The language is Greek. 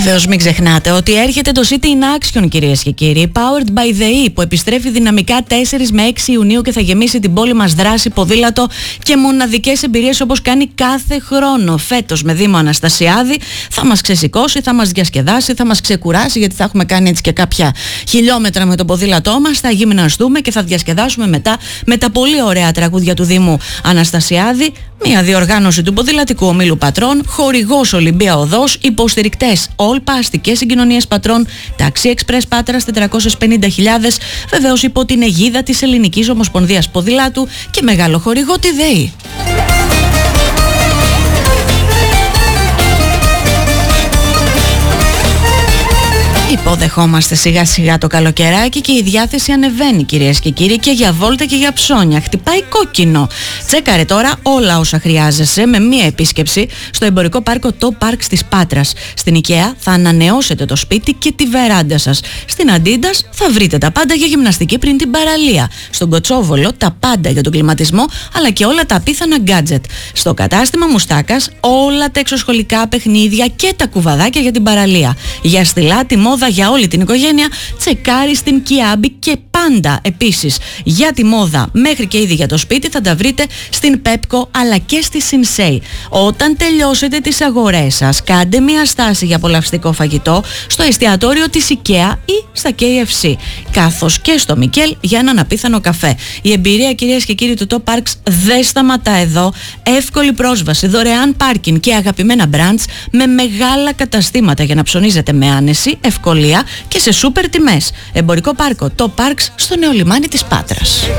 Βεβαίως μην ξεχνάτε ότι έρχεται το City in Action, κυρίες και κύριοι, Powered by the E, που επιστρέφει δυναμικά 4 με 6 Ιουνίου και θα γεμίσει την πόλη μας δράση, ποδήλατο και μοναδικές εμπειρίες όπως κάνει κάθε χρόνο. Φέτος με Δήμο Αναστασιάδη θα μας ξεσηκώσει, θα μας διασκεδάσει, θα μας ξεκουράσει, γιατί θα έχουμε κάνει έτσι και κάποια χιλιόμετρα με το ποδήλατό μας, θα γυμναστούμε και θα διασκεδάσουμε μετά με τα πολύ ωραία τραγούδια του Δήμου Αναστασιάδη. Μια διοργάνωση του Ποδηλατικού Ομίλου Πατρών, χορηγός Ολυμπία Οδός, υποστηρικτές Όλπα, αστικές συγκοινωνίες Πατρών, Taxi Express Πάτρας 450.000, βεβαίως υπό την αιγίδα της Ελληνικής Ομοσπονδίας Ποδηλάτου και μεγάλο χορηγό τη ΔΕΗ. Υποδεχόμαστε σιγά σιγά το καλοκαιράκι και η διάθεση ανεβαίνει, κυρίες και κύριοι, και για βόλτα και για ψώνια. Χτυπάει κόκκινο. Τσέκαρε τώρα όλα όσα χρειάζεσαι με μία επίσκεψη στο εμπορικό πάρκο Top Park της Πάτρας. Στην IKEA θα ανανεώσετε το σπίτι και τη βεράντα σας. Στην Adidas θα βρείτε τα πάντα για γυμναστική πριν την παραλία. Στον Κοτσόβολο τα πάντα για τον κλιματισμό, αλλά και όλα τα απίθανα gadget. Στο κατάστημα Μουστάκας όλα τα εξωσχολικά παιχνίδια και τα κουβαδάκια για την παραλία. Για στυλά, τη μόδα για όλη την οικογένεια, τσεκάρει στην Kiabi, και πάντα επίσης για τη μόδα μέχρι και ήδη για το σπίτι θα τα βρείτε στην Pepco αλλά και στη Sinsei. Όταν τελειώσετε τις αγορές σας, κάντε μια στάση για απολαυστικό φαγητό στο εστιατόριο της IKEA ή στα KFC, καθώς και στο Μικέλ για έναν απίθανο καφέ. Η εμπειρία, κυρίες και κύριοι, του Top Parks δεν σταματά εδώ. Εύκολη πρόσβαση, δωρεάν πάρκινγκ και αγαπημένα brands με μεγάλα καταστήματα για να ψωνίζετε με άνεση, ευκολία και σε σούπερ τιμές. Εμπορικό πάρκο Top Parks στο νέο λιμάνι της Πάτρας.